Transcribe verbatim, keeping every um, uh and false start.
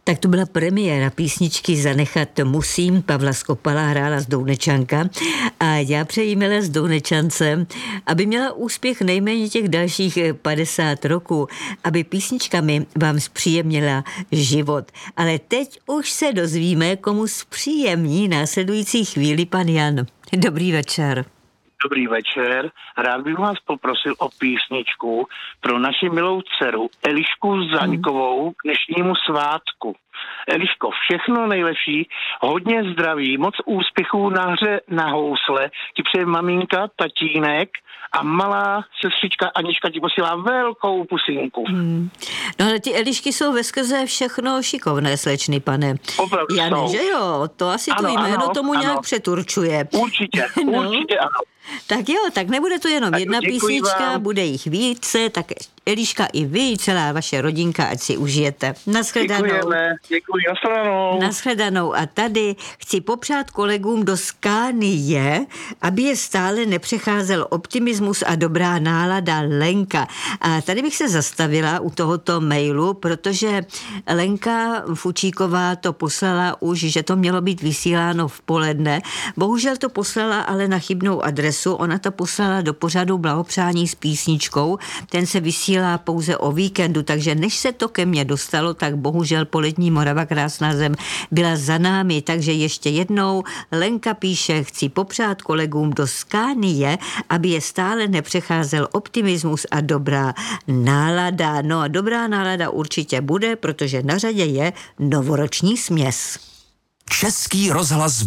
Tak to byla premiéra písničky Zanechat musím, Pavla Skopala hrála z Dounečanka a já přeji milé z Dounečance, aby měla úspěch nejméně těch dalších padesát roků, aby písničkami vám zpříjemnila život. Ale teď už se dozvíme, komu zpříjemní následující chvíli pan Jan. Dobrý večer. Dobrý večer. Rád bych vás poprosil o písničku pro naši milou dceru Elišku Zaňkovou k dnešnímu svátku. Eliško, všechno nejlepší, hodně zdraví, moc úspěchů na hře na housle, ti přeje maminka, tatínek a malá sestřička Anička ti posílá velkou pusinku. Hmm. No ale ty Elišky jsou veskrze všechno šikovné slečny, pane. Opravdu Jane, jsou. že jo? To asi ano, to jméno ano, tomu ano. nějak přeturčuje. Určitě, no. určitě ano. Tak jo, tak nebude to jenom tak jedna písnička, vám. Bude jich více, tak Eliška i vy, celá vaše rodinka, ať si užijete. Naschledanou. Děkujeme, děkuji, naschledanou. Naschledanou. A tady chci popřát kolegům do Skánie, aby je stále nepřecházel optimismus a dobrá nálada Lenka. A tady bych se zastavila u tohoto mailu, protože Lenka Fučíková to poslala už, že to mělo být vysíláno v poledne. Bohužel to poslala ale na chybnou adresu. Ona to poslala do pořadu Blahopřání s písničkou. Ten se vysílá pouze o víkendu, takže než se to ke mně dostalo, tak bohužel polední Morava, krásná zem, byla za námi. Takže ještě jednou Lenka píše, chci popřát kolegům do Skánie, aby je stále nepřecházel optimismus a dobrá nálada. No a dobrá nálada určitě bude, protože na řadě je novoroční směs. Český rozhlas